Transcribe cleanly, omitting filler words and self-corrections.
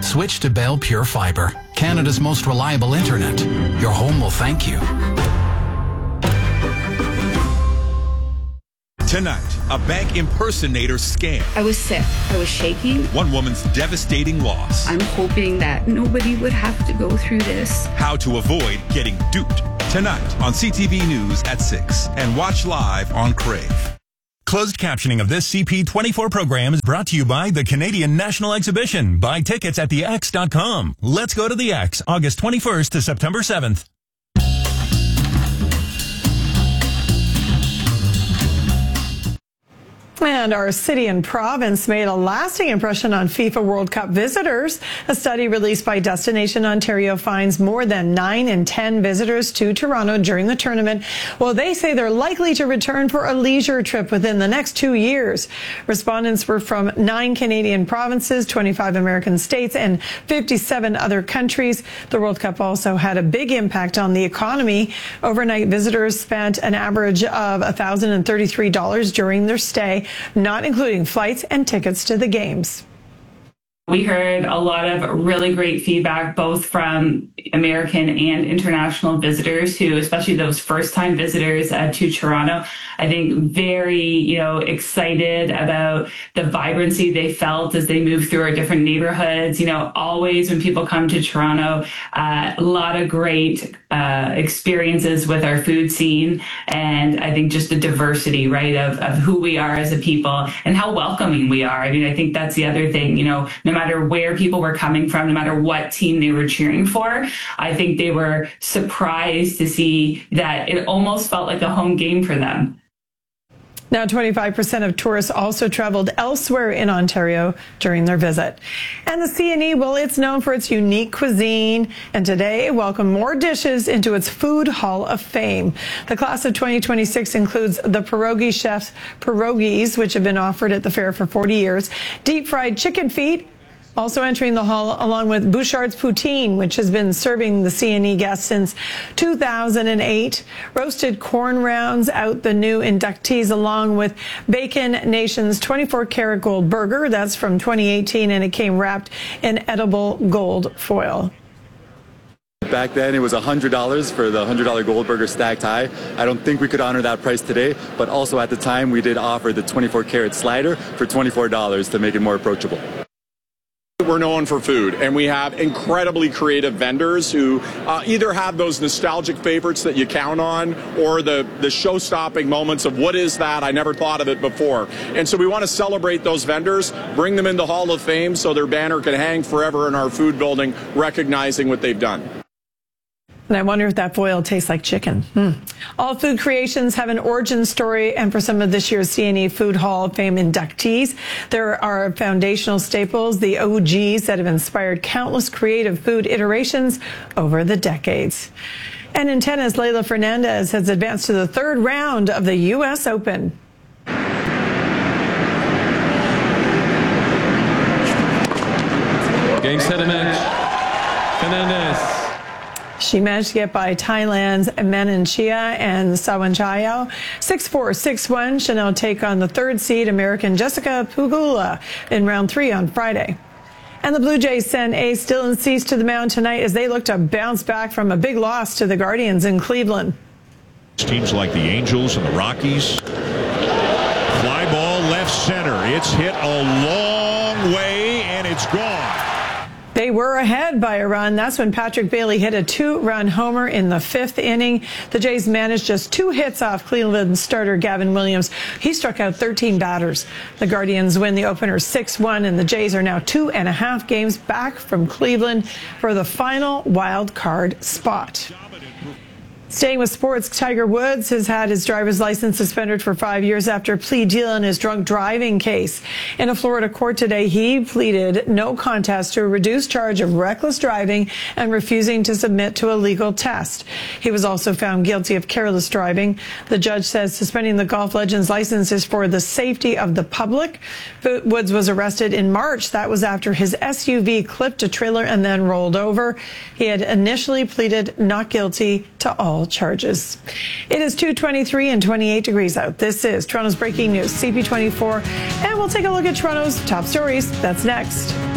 Switch to Bell Pure Fiber, Canada's most reliable internet. Your home will thank you. Tonight, a bank impersonator scam. I was sick. I was shaking. One woman's devastating loss. I'm hoping that nobody would have to go through this. How to avoid getting duped. Tonight on CTV News at 6 and watch live on Crave. Closed captioning of this CP24 program is brought to you by the Canadian National Exhibition. Buy tickets at thex.com. Let's go to the X, August 21st to September 7th. And our city and province made a lasting impression on FIFA World Cup visitors. A study released by Destination Ontario finds more than 9 in 10 visitors to Toronto during the tournament. Well, they say they're likely to return for a leisure trip within the next 2 years. Respondents were from 9 Canadian provinces, 25 American states, and 57 other countries. The World Cup also had a big impact on the economy. Overnight visitors spent an average of $1,033 during their stay, not including flights and tickets to the games. We heard a lot of really great feedback, both from American and international visitors who, especially those first-time visitors to Toronto, I think very, excited about the vibrancy they felt as they moved through our different neighborhoods. Always when people come to Toronto, a lot of great experiences with our food scene. And I think just the diversity, right, of who we are as a people and how welcoming we are. I mean, I think that's the other thing, no matter where people were coming from, no matter what team they were cheering for, I think they were surprised to see that it almost felt like a home game for them. Now, 25% of tourists also traveled elsewhere in Ontario during their visit. And the CNE, well, it's known for its unique cuisine, and today welcomed more dishes into its Food Hall of Fame. The class of 2026 includes the Pierogi Chef's Pierogis, which have been offered at the fair for 40 years, deep-fried chicken feet, also entering the hall, along with Bouchard's Poutine, which has been serving the CNE guests since 2008. Roasted corn rounds out the new inductees, along with Bacon Nation's 24-karat gold burger. That's from 2018, and it came wrapped in edible gold foil. Back then, it was $100 for the $100 gold burger stacked high. I don't think we could honor that price today, but also at the time, we did offer the 24-karat slider for $24 to make it more approachable. We're known for food, and we have incredibly creative vendors who either have those nostalgic favorites that you count on or the show-stopping moments of what is that? I never thought of it before. And so we want to celebrate those vendors, bring them into Hall of Fame so their banner can hang forever in our food building, recognizing what they've done. And I wonder if that foil tastes like chicken. All food creations have an origin story, and for some of this year's CNE Food Hall of Fame inductees, there are foundational staples, the OGs, that have inspired countless creative food iterations over the decades. And in tennis, Leylah Fernandez has advanced to the third round of the U.S. Open. Game, set, and match. Fernandez. She managed to get by Thailand's Manan Chia and Sawanchayao 6-4, 6-1. She'll now take on the third seed American Jessica Pegula in round 3 on Friday. And the Blue Jays send Ace Dylan Cease to the mound tonight as they look to bounce back from a big loss to the Guardians in Cleveland. Teams like the Angels and the Rockies. Fly ball left center. It's hit a long way and it's gone. They were ahead by a run. That's when Patrick Bailey hit a 2-run homer in the 5th inning. The Jays managed just 2 hits off Cleveland starter Gavin Williams. He struck out 13 batters. The Guardians win the opener 6-1, and the Jays are now 2.5 games back from Cleveland for the final wild card spot. Staying with sports, Tiger Woods has had his driver's license suspended for 5 years after a plea deal in his drunk driving case. In a Florida court today, he pleaded no contest to a reduced charge of reckless driving and refusing to submit to a legal test. He was also found guilty of careless driving. The judge says suspending the golf legend's license is for the safety of the public. Woods was arrested in March. That was after his SUV clipped a trailer and then rolled over. He had initially pleaded not guilty to all charges. It is 2:23 and 28 degrees out. This is Toronto's Breaking News, CP24, and we'll take a look at Toronto's top stories. That's next.